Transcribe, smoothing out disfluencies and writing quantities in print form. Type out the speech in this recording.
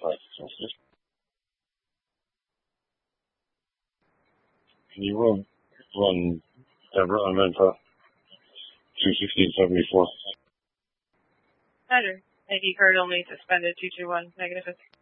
Right, sounds good. Can you run Deborah on Venta 21674? Better. ID card only suspended 221 -50.